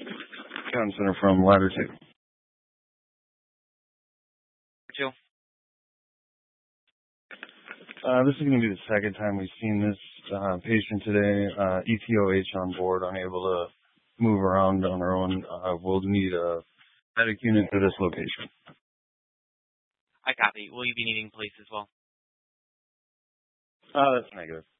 County Center from Ladder 2. This is going to be the second time we've seen this patient today. ETOH on board, unable to move around on her own. We'll need a medic unit to this location. I copy. Will you be needing police as well? That's negative.